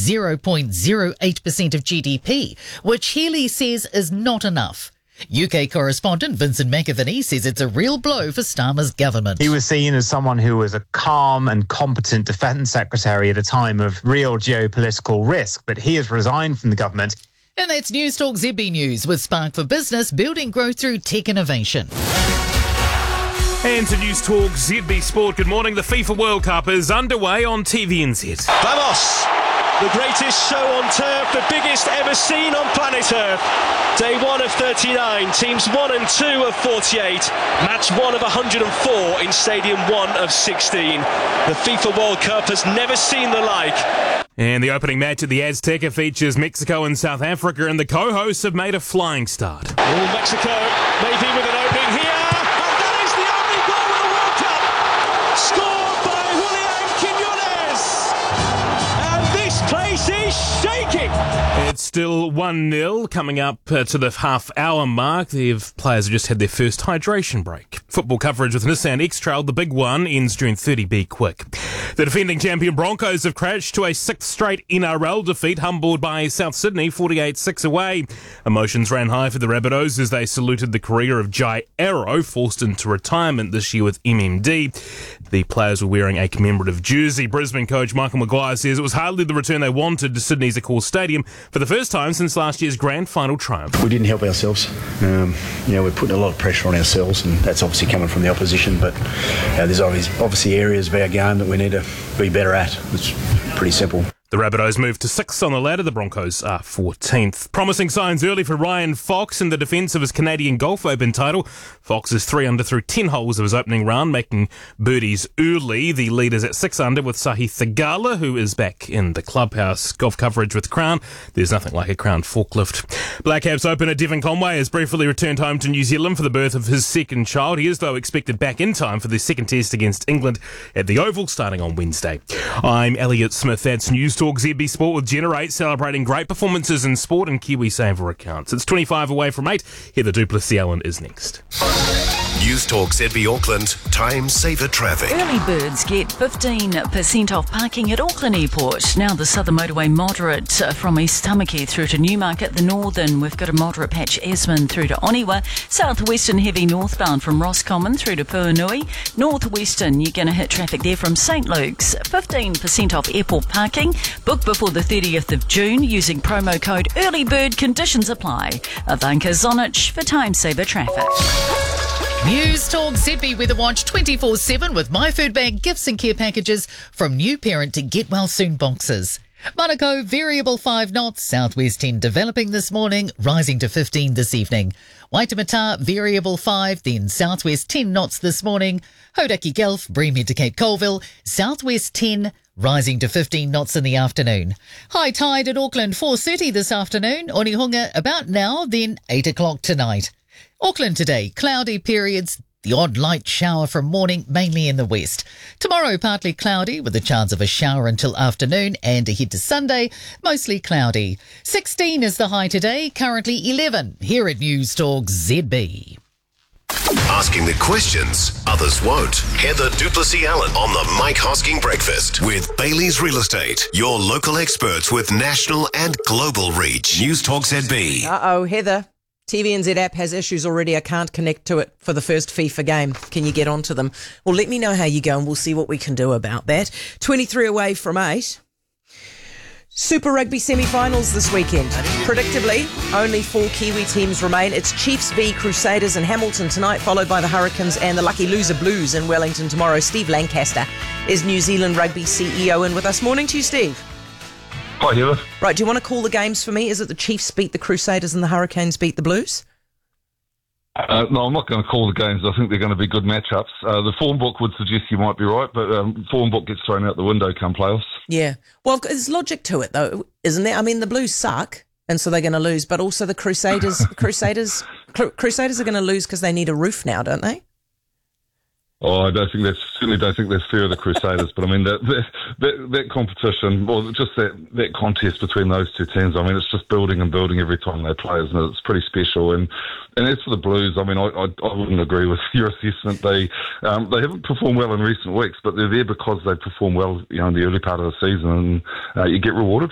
0.08% of GDP, which Healy says is not enough. UK correspondent Vincent McAvaney says it's a real blow for Starmer's government. He was seen as someone who was a calm and competent defence secretary at a time of real geopolitical risk, but he has resigned from the government. And that's News Talk ZB News with Spark for Business, building growth through tech innovation. And to News Talk ZB Sport, good morning. The FIFA World Cup is underway on TVNZ. Vamos! The greatest show on turf, the biggest ever seen on planet Earth. Day 1 of 39, teams 1 and 2 of 48, match 1 of 104 in Stadium 1 of 16. The FIFA World Cup has never seen the like. And the opening match at the Azteca features Mexico and South Africa, and the co-hosts have made a flying start. Mexico maybe with an opening here, and that is the only goal of the World Cup, scored by Julian Quiñones. And this place is shaking. It's still 1-0 coming up to the half-hour mark. The players have just had their first hydration break. Football coverage with Nissan X-Trail, the big one, ends during 30B quick. The defending champion Broncos have crashed to a sixth straight NRL defeat, humbled by South Sydney 48-6 away. Emotions ran high for the Rabbitohs as they saluted the career of Jai Arrow, forced into retirement this year with MMD. The players were wearing a commemorative jersey. Brisbane coach Michael Maguire says it was hardly the return they wanted to Sydney's Accor Stadium for the first time since last year's grand final triumph. We didn't help ourselves. We're putting a lot of pressure on ourselves, and that's obviously coming from the opposition, but there's obviously areas of our game that we need to be better at. It's pretty simple. The Rabbitohs moved to 6th on the ladder. The Broncos are 14th. Promising signs early for Ryan Fox in the defence of his Canadian Golf Open title. Fox is 3 under through 10 holes of his opening round, making birdies early. The lead is at 6 under with Sahi Thagala, who is back in the clubhouse. Golf coverage with Crown. There's nothing like a Crown forklift. Black Caps opener Devon Conway has briefly returned home to New Zealand for the birth of his second child. He is, though, expected back in time for the second test against England at the Oval starting on Wednesday. I'm Elliot Smith. That's News Talk ZB Sport with Generate, celebrating great performances in sport and KiwiSaver accounts. It's 25 away from 8. Heather Duplessis Allen is next. News Talk ZB Auckland, time saver traffic. Early birds get 15% off parking at Auckland Airport. Now the southern motorway moderate from East Tamaki through to Newmarket. The northern, we've got a moderate patch Esmond through to Oniwa. Southwestern heavy northbound from Roscommon through to Puanui. Northwestern, you're going to hit traffic there from St Luke's. 15% off airport parking. Book before the 30th of June using promo code EARLYBIRD. Conditions apply. Ivanka Zonich for time saver traffic. News Talk ZB Weather Watch 24/7 with My Food Bag gifts and care packages from new parent to Get Well Soon boxes. Manukau, variable 5 knots, southwest 10 developing this morning, rising to 15 this evening. Waitemata, variable 5, then southwest 10 knots this morning. Hauraki Gulf, Breamhead to Cape Colville, southwest 10, rising to 15 knots in the afternoon. High tide at Auckland 4:30 this afternoon, Onehunga about now, then 8 o'clock tonight. Auckland today, cloudy periods, the odd light shower from morning, mainly in the west. Tomorrow, partly cloudy with a chance of a shower until afternoon, and ahead to Sunday, mostly cloudy. 16 is the high today, currently 11 here at News Talk ZB. Asking the questions others won't. Heather Duplessis Allen on the Mike Hosking Breakfast with Bailey's Real Estate, your local experts with national and global reach. News Talk ZB. Uh-oh, Heather. TVNZ app has issues already. I can't connect to it for the first FIFA game. Can you get onto them? Well, let me know how you go and we'll see what we can do about that. 23 away from 8. Super Rugby semi-finals this weekend. Predictably, only 4 Kiwi teams remain. It's Chiefs v Crusaders in Hamilton tonight, followed by the Hurricanes and the Lucky Loser Blues in Wellington tomorrow. Steve Lancaster is New Zealand Rugby CEO and with us. Morning to you, Steve. Hi, Heather. Right, do you want to call the games for me? Is it the Chiefs beat the Crusaders and the Hurricanes beat the Blues? No, I'm not going to call the games. I think they're going to be good matchups. The form book would suggest you might be right, but form book gets thrown out the window come playoffs. Yeah. Well, there's logic to it, though, isn't there? I mean, the Blues suck, and so they're going to lose, but also the Crusaders Crusaders are going to lose because they need a roof now, don't they? Oh, certainly don't think that's fair of the Crusaders, but I mean that competition, or just that contest between those two teams, I mean it's just building and building every time they play, isn't it? It's pretty special. And as for the Blues, I mean I wouldn't agree with your assessment. They haven't performed well in recent weeks, but they're there because they perform well, in the early part of the season, and you get rewarded